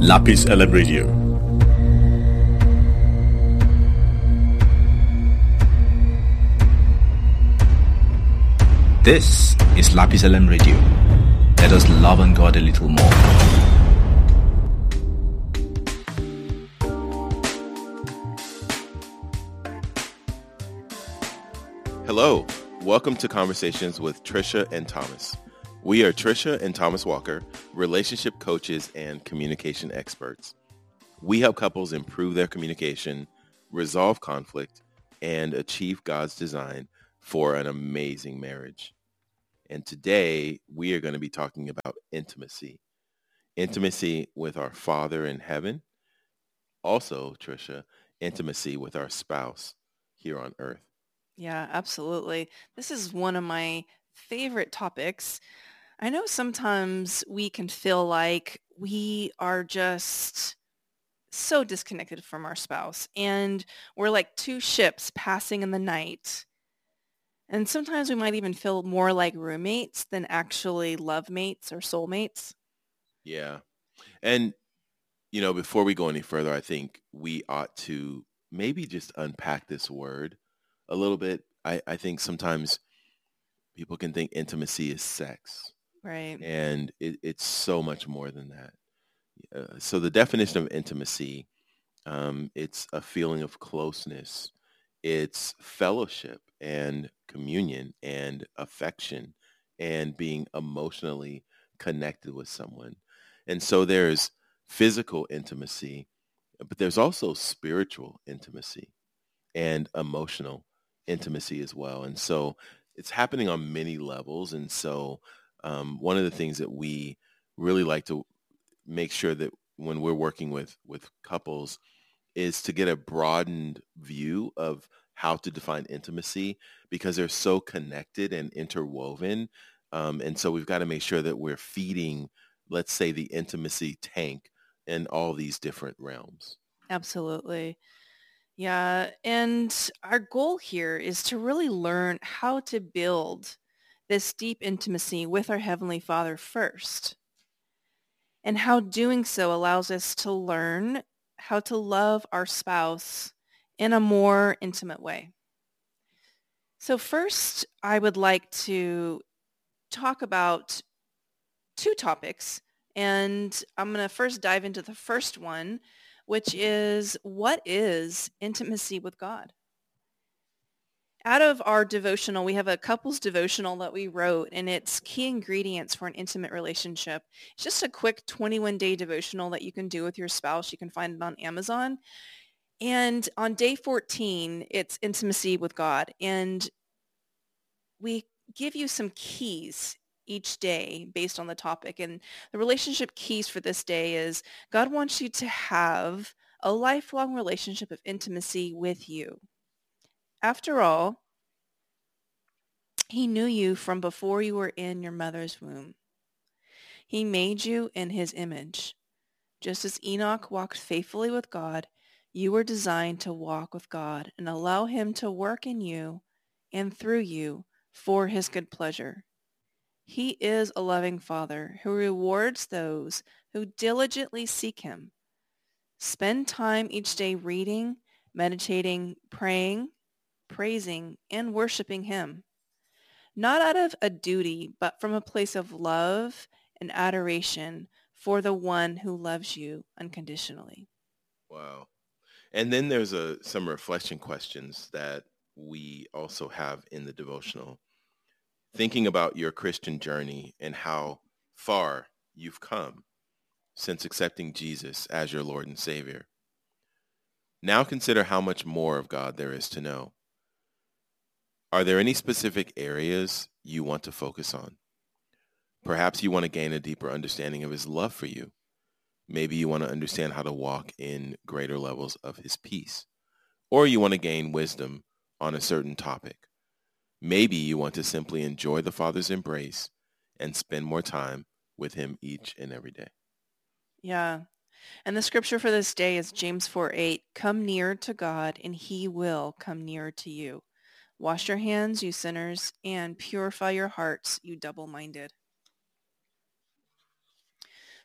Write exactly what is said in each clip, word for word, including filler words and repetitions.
Lapis L M Radio. This is Lapis L M Radio. Let us love on God a little more. Hello, welcome to Conversations with Trisha and Thomas. We are Trisha and Thomas Walker, relationship coaches and communication experts. We help couples improve their communication, resolve conflict, and achieve God's design for an amazing marriage. And today we are going to be talking about intimacy. Intimacy with our Father in heaven. Also, Trisha, intimacy with our spouse here on earth. Yeah, absolutely. This is one of my favorite topics. I know sometimes we can feel like we are just so disconnected from our spouse and we're like two ships passing in the night. And sometimes we might even feel more like roommates than actually love mates or soulmates. Yeah. And, you know, before we go any further, I think we ought to maybe just unpack this word a little bit. I, I think sometimes people can think intimacy is sex. Right. And it, it's so much more than that. Uh, so the definition of intimacy, um, it's a feeling of closeness. It's fellowship and communion and affection and being emotionally connected with someone. And so there's physical intimacy, but there's also spiritual intimacy and emotional intimacy as well. And so it's happening on many levels. And so um, one of the things that we really like to make sure that when we're working with, with couples is to get a broadened view of how to define intimacy because they're so connected and interwoven. Um, and so we've got to make sure that we're feeding, let's say, the intimacy tank in all these different realms. Absolutely. Yeah. And our goal here is to really learn how to build this deep intimacy with our Heavenly Father first, and how doing so allows us to learn how to love our spouse in a more intimate way. So first, I would like to talk about two topics, and I'm going to first dive into the first one, which is, what is intimacy with God? Out of our devotional, we have a couples devotional that we wrote, and it's key ingredients for an intimate relationship. It's just a quick twenty-one day devotional that you can do with your spouse. You can find it on Amazon. And on day fourteen, it's intimacy with God. And we give you some keys each day based on the topic. And the relationship keys for this day is God wants you to have a lifelong relationship of intimacy with you. After all, he knew you from before you were in your mother's womb. He made you in his image. Just as Enoch walked faithfully with God, you were designed to walk with God and allow him to work in you and through you for his good pleasure. He is a loving Father who rewards those who diligently seek him. Spend time each day reading, meditating, praying, praising, and worshiping him. Not out of a duty, but from a place of love and adoration for the one who loves you unconditionally. Wow. And then there's a, some reflection questions that we also have in the devotional. Thinking about your Christian journey and how far you've come since accepting Jesus as your Lord and Savior. Now consider how much more of God there is to know. Are there any specific areas you want to focus on? Perhaps you want to gain a deeper understanding of his love for you. Maybe you want to understand how to walk in greater levels of his peace. Or you want to gain wisdom on a certain topic. Maybe you want to simply enjoy the Father's embrace and spend more time with him each and every day. Yeah. And the scripture for this day is James four eight. Come near to God, and he will come near to you. Wash your hands, you sinners, and purify your hearts, you double-minded.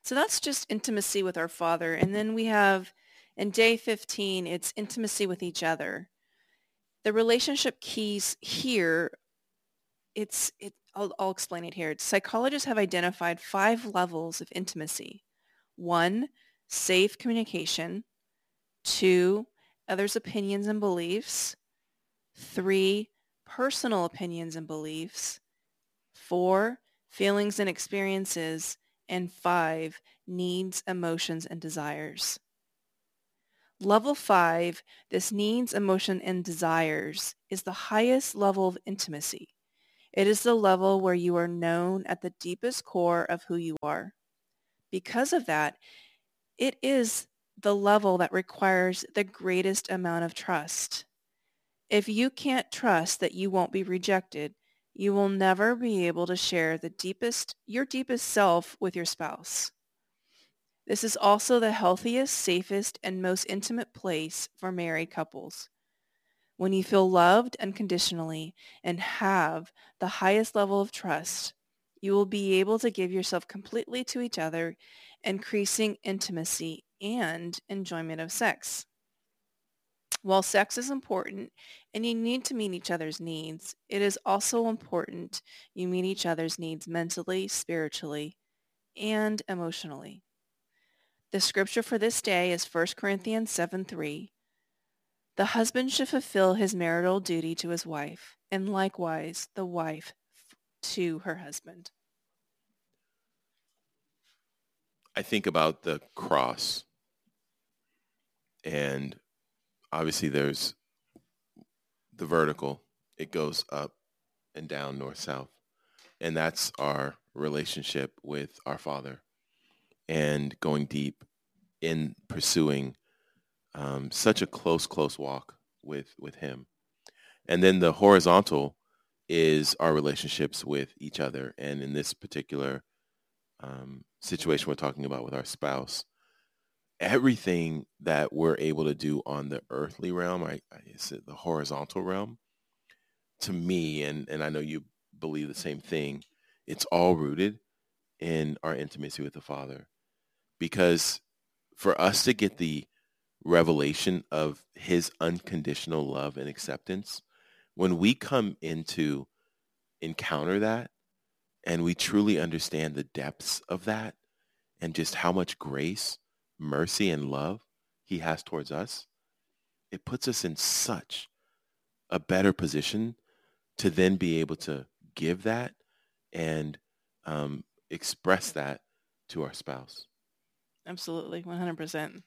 So that's just intimacy with our Father. And then we have in day fifteen, it's intimacy with each other. The relationship keys here, it's it I'll, I'll explain it here. Psychologists have identified five levels of intimacy. One, safe communication. Two, others' opinions and beliefs. Three, personal opinions and beliefs. Four, feelings and experiences. And five, needs, emotions, and desires. Level five, this needs, emotion, and desires, is the highest level of intimacy. It is the level where you are known at the deepest core of who you are. Because of that, it is the level that requires the greatest amount of trust. If you can't trust that you won't be rejected, you will never be able to share the deepest, your deepest self with your spouse. This is also the healthiest, safest, and most intimate place for married couples. When you feel loved unconditionally and have the highest level of trust, you will be able to give yourself completely to each other, increasing intimacy and enjoyment of sex. While sex is important and you need to meet each other's needs, it is also important you meet each other's needs mentally, spiritually, and emotionally. The scripture for this day is First Corinthians seven three. The husband should fulfill his marital duty to his wife, and likewise the wife to her husband. I think about the cross, and obviously there's the vertical. It goes up and down, north, south. And that's our relationship with our Father and going deep in pursuing um, such a close, close walk with, with him. And then the horizontal is our relationships with each other. And in this particular um, situation we're talking about with our spouse, everything that we're able to do on the earthly realm, I, I is it the horizontal realm, to me, and, and I know you believe the same thing, it's all rooted in our intimacy with the Father. Because for us to get the revelation of his unconditional love and acceptance, when we come into encounter that and we truly understand the depths of that and just how much grace, mercy, and love he has towards us, it puts us in such a better position to then be able to give that and um, express that to our spouse. Absolutely, one hundred percent.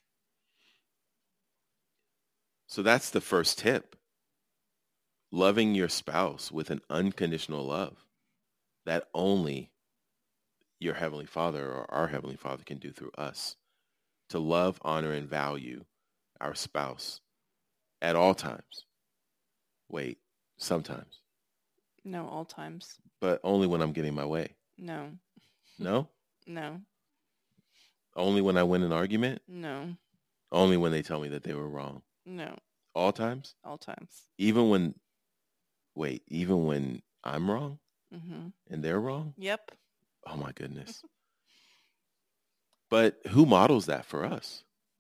So that's the first tip. Loving your spouse with an unconditional love that only your Heavenly Father or our Heavenly Father can do through us. To love, honor, and value our spouse at all times. Wait, sometimes. No, all times. But only when I'm getting my way. No. No? No. Only when I win an argument? No. Only when they tell me that they were wrong? No. All times? All times. Even when, wait, even when I'm wrong? Mm-hmm. And they're wrong? Yep. Oh my goodness. But who models that for us?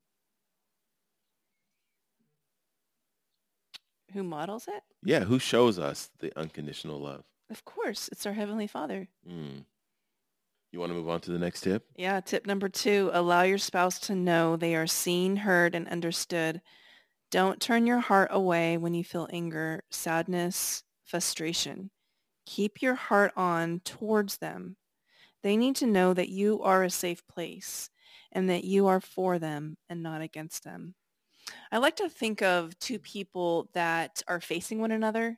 Who models it? Yeah, who shows us the unconditional love? Of course, it's our Heavenly Father. Mm. You want to move on to the next tip? Yeah, tip number two, allow your spouse to know they are seen, heard, and understood. Don't turn your heart away when you feel anger, sadness, frustration. Keep your heart on towards them. They need to know that you are a safe place and that you are for them and not against them. I like to think of two people that are facing one another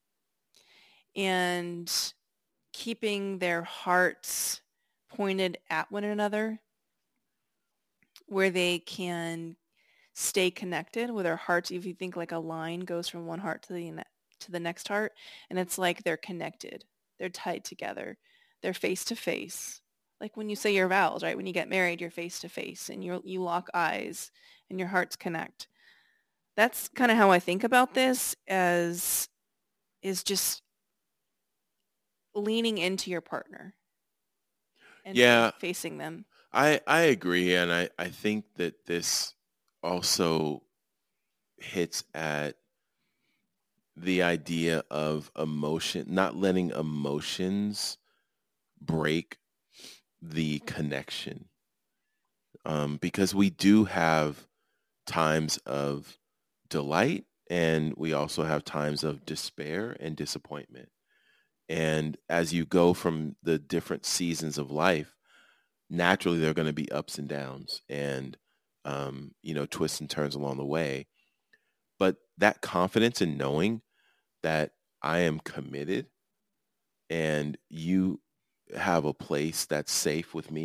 and keeping their hearts pointed at one another where they can stay connected with their hearts. If you think like a line goes from one heart to the ne- to the next heart, and it's like they're connected. They're tied together. They're face to face. Like when you say your vows, right? When you get married, you're face to face and you you lock eyes and your hearts connect. That's kind of how I think about this, as is just leaning into your partner and Yeah. facing them. I, I agree. And I, I think that this also hits at the idea of emotion, not letting emotions break the connection. Um, because we do have times of delight, and we also have times of despair and disappointment. And as you go from the different seasons of life, naturally there are going to be ups and downs and, um, you know, twists and turns along the way. But that confidence in knowing that I am committed and you have a place that's safe with me